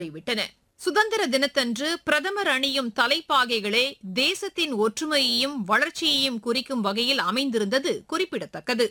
விட்டன. சுதந்திர தினத்தன்று பிரதமர் அணியும் தலைப்பாகைகளே தேசத்தின் ஒற்றுமையையும் வளர்ச்சியையும் குறிக்கும் வகையில் அமைந்திருந்தது குறிப்பிடத்தக்கது.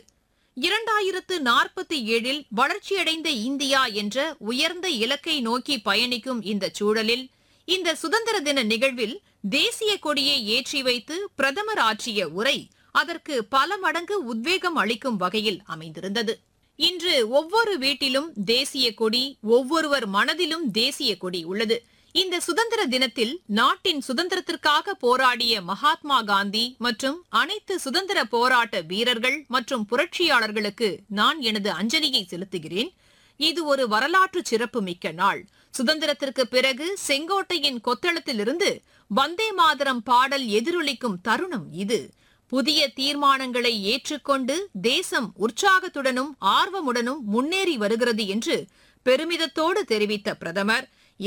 2047 வளர்ச்சியடைந்த இந்தியா என்ற உயர்ந்த இலக்கை நோக்கி பயணிக்கும் இந்த சூழலில் இந்த சுதந்திர தின நிகழ்வில் தேசிய கொடியை ஏற்றி வைத்து பிரதமர் ஆற்றிய உரை அதற்கு பல மடங்கு உத்வேகம் அளிக்கும் வகையில் அமைந்திருந்தது. இன்று ஒவ்வொரு வீட்டிலும் தேசிய கொடி, ஒவ்வொருவர் மனதிலும் தேசிய கொடி உள்ளது. இந்த சுதந்திர தினத்தில் நாட்டின் சுதந்திரத்திற்காக போராடிய மகாத்மா காந்தி மற்றும் அனைத்து சுதந்திர போராட்ட வீரர்கள் மற்றும் புரட்சியாளர்களுக்கு நான் எனது அஞ்சலியை செலுத்துகிறேன். இது ஒரு வரலாற்று சிறப்புமிக்க நாள். சுதந்திரத்திற்கு பிறகு செங்கோட்டையின் கொத்தளத்திலிருந்து வந்தே மாதரம் பாடல் எதிரொலிக்கும் தருணம் இது. புதிய தீர்மானங்களை ஏற்றுக்கொண்டு தேசம் உற்சாகத்துடனும் ஆர்வமுடனும் முன்னேறி வருகிறது என்று பெருமிதத்தோடு தெரிவித்த பிரதமர்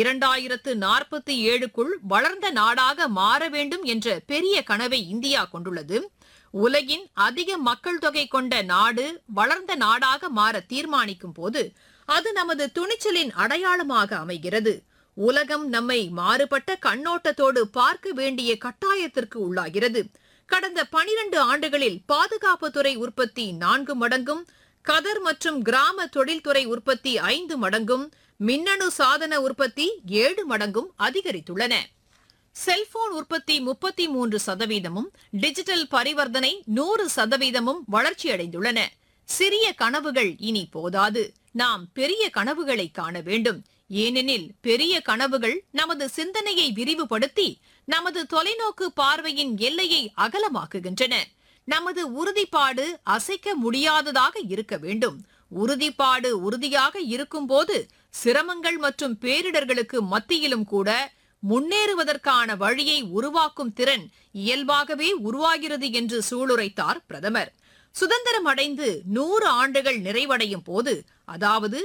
2047க்குள் வளர்ந்த நாடாக மாற வேண்டும் என்ற பெரிய கனவை இந்தியா கொண்டுள்ளது. உலகின் அதிக மக்கள் தொகை கொண்ட நாடு வளர்ந்த நாடாக மாற தீர்மானிக்கும் போது அது நமது துணிச்சலின் அடையாளமாக அமைகிறது. உலகம் நம்மை மாறுபட்ட கண்ணோட்டத்தோடு பார்க்க வேண்டிய கட்டாயத்திற்கு உள்ளாகிறது. கடந்த 12 ஆண்டுகளில் பாதுகாப்புத்துறை உற்பத்தி 4 மடங்கும், கதர் மற்றும் கிராம தொழில்துறை உற்பத்தி 5 மடங்கும், மின்னணு சாதன உற்பத்தி 7 மடங்கும் அதிகரித்துள்ளன. செல்போன் உற்பத்தி 33%, டிஜிட்டல் பரிவர்த்தனை 100% வளர்ச்சியடைந்துள்ளன. சிறிய கனவுகள் இனி போதாது, நாம் பெரிய கனவுகளை காண வேண்டும். ஏனெனில் பெரிய கனவுகள் நமது சிந்தனையை விரிவுபடுத்தி நமது தொலைநோக்கு பார்வையின் எல்லையை அகலமாக்குகின்றன. நமது உறுதிப்பாடு அசைக்க முடியாததாக இருக்க வேண்டும். உறுதிப்பாடு உறுதியாக இருக்கும்போது சிரமங்கள் மற்றும் பேரிடர்களுக்கு மத்தியிலும் கூட முன்னேறுவதற்கான வழியை உருவாக்கும் திறன் இயல்பாகவே உருவாகிறது என்று சூளுரைத்தார் பிரதமர். சுதந்திரம் அடைந்து 100 ஆண்டுகள் நிறைவடையும் போது, அதாவது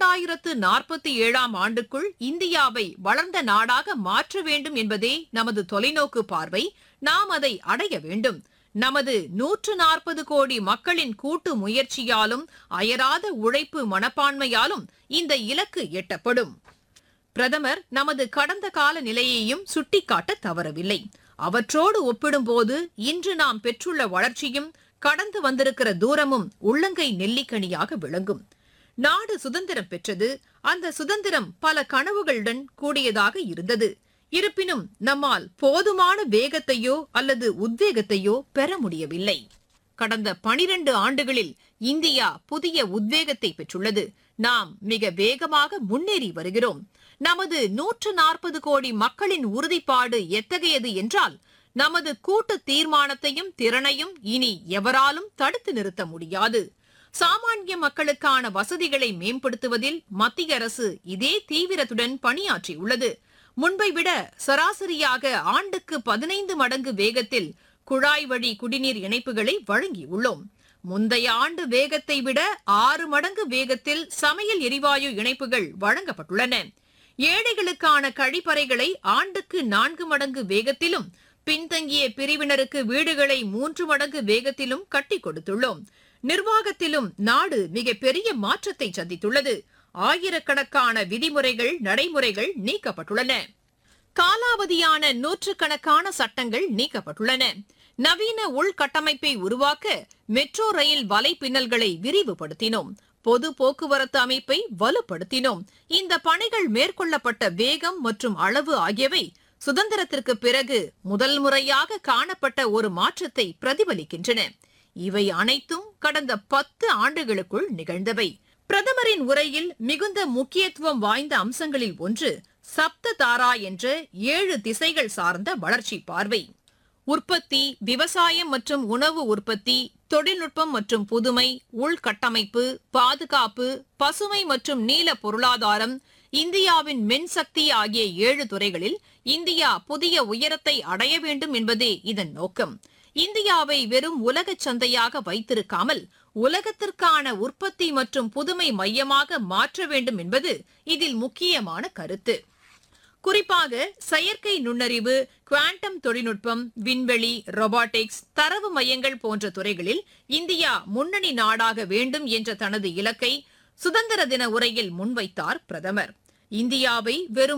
2047ஆம் ஆண்டுக்குள் இந்தியாவை வளர்ந்த நாடாக மாற்ற வேண்டும் என்பதே நமது தொலைநோக்கு பார்வை. நாம் அதை அடைய வேண்டும். நமது 140 கோடி மக்களின் கூட்டு முயற்சியாலும் அயராத உழைப்பு மனப்பான்மையாலும் இந்த இலக்கு எட்டப்படும். பிரதமர் நமது கடந்த கால நிலையையும் சுட்டிக்காட்ட தவறவில்லை. அவற்றோடு ஒப்பிடும்போது இன்று நாம் பெற்றுள்ள வளர்ச்சியும் கடந்து வந்திருக்கிற தூரமும் உள்ளங்கை நெல்லிக்கனியாக விளங்கும். நாடு சுதந்திரம் பெற்றது. அந்த சுதந்திரம் பல கனவுகளுடன் கூடியதாக இருந்தது. இருப்பினும் நம்மால் போதுமான வேகத்தையோ அல்லது உத்வேகத்தையோ பெற முடியவில்லை. கடந்த 12 ஆண்டுகளில் இந்தியா புதிய உத்வேகத்தை பெற்றுள்ளது. நாம் மிக வேகமாக முன்னேறி வருகிறோம். நமது 140 கோடி மக்களின் உறுதிப்பாடு எத்தகையது என்றால், நமது கூட்டு தீர்மானத்தையும் திறனையும் இனி எவராலும் தடுத்து நிறுத்த முடியாது. சாமானிய மக்களுக்கான வசதிகளை மேம்படுத்துவதில் மத்திய அரசு இதே தீவிரத்துடன் பணியாற்றியுள்ளது. முன்பை விட சராசரியாக ஆண்டுக்கு 15 மடங்கு வேகத்தில் குழாய் வழி குடிநீர் இணைப்புகளை வழங்கியுள்ளோம். முந்தைய ஆண்டு வேகத்தை விட 6 மடங்கு வேகத்தில் சமையல் எரிவாயு இணைப்புகள் வழங்கப்பட்டுள்ளன. ஏழைகளுக்கான கழிப்பறைகளை ஆண்டுக்கு 4 மடங்கு வேகத்திலும், பின்தங்கிய பிரிவினருக்கு வீடுகளை 3 மடங்கு வேகத்திலும் கட்டிக் கொடுத்துள்ளோம். நிர்வாகத்திலும் நாடு மிக பெரிய மாற்றத்தை சந்தித்துள்ளது. ஆயிரக்கணக்கான விதிமுறைகள், நடைமுறைகள் நீக்கப்பட்டுள்ளன. காலாவதியான நூற்றுக்கணக்கான சட்டங்கள் நீக்கப்பட்டுள்ளன. நவீன உள்கட்டமைப்பை உருவாக்க மெட்ரோ ரயில் வலைப்பின்னல்களை விரிவுபடுத்தினோம். பொது போக்குவரத்து அமைப்பை வலுப்படுத்தினோம். இந்த பணிகள் மேற்கொள்ளப்பட்ட வேகம் மற்றும் அளவு ஆகியவை சுதந்திரத்திற்கு பிறகு முதல் முறையாக காணப்பட்ட ஒரு மாற்றத்தை பிரதிபலிக்கின்றன. இவை அனைத்தும் கடந்த 10 ஆண்டுகளுக்குள் நிகழ்ந்தவை. பிரதமரின் உரையில் மிகுந்த முக்கியத்துவம் வாய்ந்த அம்சங்களில் ஒன்று சப்த தாரா என்ற 7 திசைகள் சார்ந்த வளர்ச்சி பார்வை. உற்பத்தி, விவசாயம் மற்றும் உணவு உற்பத்தி, தொழில்நுட்பம் மற்றும் புதுமை, உள்கட்டமைப்பு, பாதுகாப்பு, பசுமை மற்றும் நீல பொருளாதாரம், இந்தியாவின் மின்சக்தி ஆகிய 7 துறைகளில் இந்தியா புதிய உயரத்தை அடைய வேண்டும் என்பதே இதன் நோக்கம். இந்தியாவை வெறும் உலக சந்தையாக வைத்திருக்காமல் உலகத்திற்கான உற்பத்தி மற்றும் புதுமை மையமாக மாற்ற வேண்டும் என்பது இதில் முக்கியமான கருத்து. குறிப்பாக செயற்கை நுண்ணறிவு, குவாண்டம் தொழில்நுட்பம், விண்வெளி, ரோபாட்டிக்ஸ், தரவு மையங்கள் போன்ற துறைகளில் இந்தியா முன்னணி நாடாக வேண்டும் என்ற தனது இலக்கை சுதந்திர தின உரையில் முன்வைத்தார் பிரதமர். இந்தியாவை வெறும்